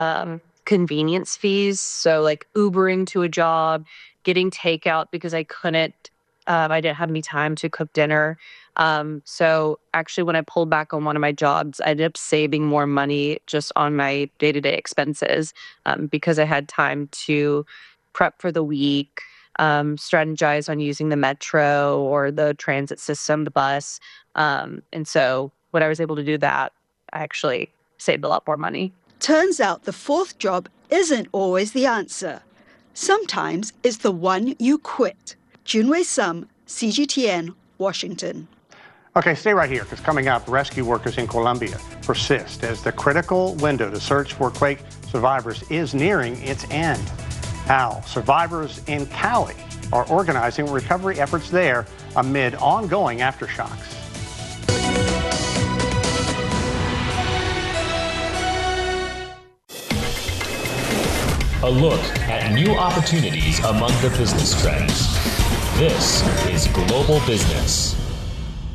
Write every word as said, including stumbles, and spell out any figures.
um, convenience fees. So like Ubering to a job, getting takeout because I couldn't, um, I didn't have any time to cook dinner. Um, so actually, when I pulled back on one of my jobs, I ended up saving more money just on my day to day expenses um, because I had time to prep for the week, um, strategize on using the metro or the transit system, the bus. Um, and so when I was able to do that, I actually saved a lot more money. Turns out the fourth job isn't always the answer. Sometimes it's the one you quit. Junwei Sum, C G T N, Washington. Okay, stay right here, because coming up, rescue workers in Colombia persist as the critical window to search for quake survivors is nearing its end. How survivors in Cali are organizing recovery efforts there amid ongoing aftershocks. A look at new opportunities among the business trends. This is Global Business.